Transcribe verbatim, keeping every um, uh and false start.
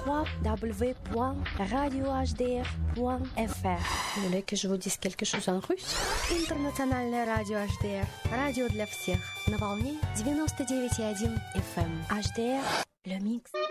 w w w point radio h d r point f r. Vous voulez que je vous dise quelque chose en russe? Интернациональное радио эйч ди ар. Радио для всех. На волне девяносто девять и один эф эм. эйч ди ар. Le mix.